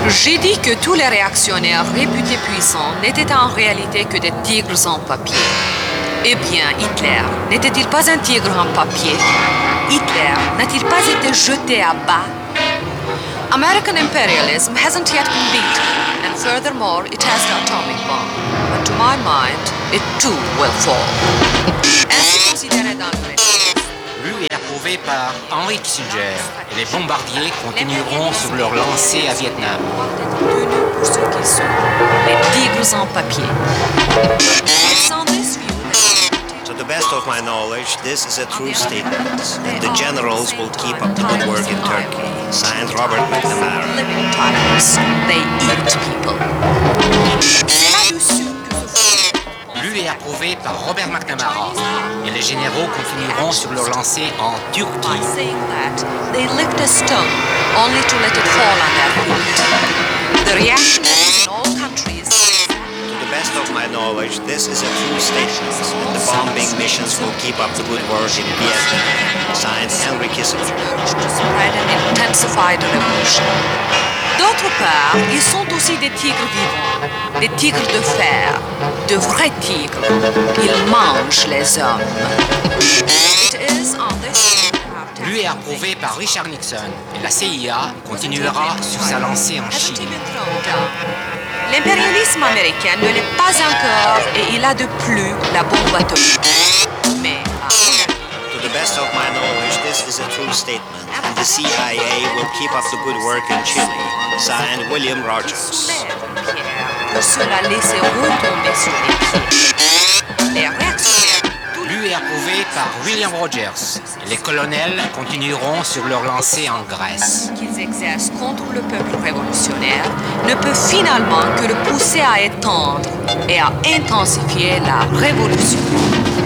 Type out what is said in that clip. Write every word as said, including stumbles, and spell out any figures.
J'ai dit que tous les réactionnaires réputés puissants n'étaient en réalité que des tigres en papier. Eh bien, Hitler n'était-il pas un tigre en papier? Hitler n'a-t-il pas été jeté à bas? American imperialism hasn't yet been beaten, and furthermore, it has the atomic bomb. But to my mind, it too will fall. Ainsi considéré dans le Lu et approuvé par Henry Kissinger, et les bombardiers continueront sur leur lancée à Vietnam. Tenus pour ce qu'ils sont, les tigres en papier. Sans this view, To the best of my knowledge, this is a true statement, and the generals will keep up the good work in Turkey. Signed, Robert McNamara. living tyrants, they eat people. C'est là-dessus que se Lu et approuvé par Robert McNamara, et les généraux continueront sur leur lancée en by Turquie. saying that they lift a stone only to let it fall on their feet. The reactionaries in all countries. To the best of my knowledge, this is a true statement, and the bombing missions will keep up the good work in Vietnam. Signed, Henry Kissinger. To spread an intensified revolution. D'autre part, ils sont aussi des tigres vivants, des tigres de fer, de vrais tigres. Ils mangent les hommes. It is on this Lu et approuvé par Richard Nixon, et la C I A continuera sur sa lancée en Chine. L'impérialisme américain ne l'est pas encore et il a de plus la bombe atomique. Mais à mon avis, To the best of my knowledge, this is a true statement, and the C I A will keep up the good work in Chile. Signed, William Rogers. soulève une pierre pour se la laisser retomber sur les pieds. Les réactionnaires, Lu et approuvé par William Rogers, et les colonels continueront sur leur lancée en Grèce. qu'ils exercent contre le peuple révolutionnaire ne peut finalement que le pousser à étendre et à intensifier la révolution.